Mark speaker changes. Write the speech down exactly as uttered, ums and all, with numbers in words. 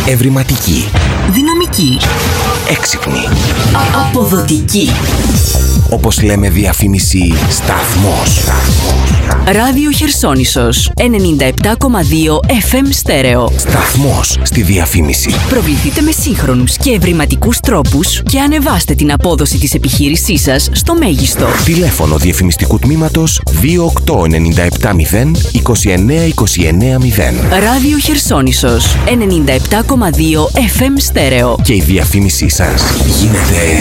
Speaker 1: Ευρηματική.
Speaker 2: Δυναμική.
Speaker 1: Έξυπνη.
Speaker 2: Αποδοτική.
Speaker 1: Όπως λέμε διαφήμιση, σταθμός.
Speaker 2: Ράδιο Χερσόνησος ενενήντα επτά κόμμα δύο εφ εμ στέρεο.
Speaker 1: Σταθμός στη διαφήμιση.
Speaker 2: Προβληθείτε με σύγχρονους και ευρηματικούς τρόπους και ανεβάστε την απόδοση της επιχείρησής σας στο μέγιστο.
Speaker 1: Τηλέφωνο διαφημιστικού τμήματος δύο οκτώ εννιά επτά μηδέν είκοσι εννέα είκοσι εννέα μηδέν.
Speaker 2: Ράδιο Χερσόνησος ενενήντα επτά κόμμα δύο εφ εμ στέρεο.
Speaker 1: Και η διαφήμισή σας γίνεται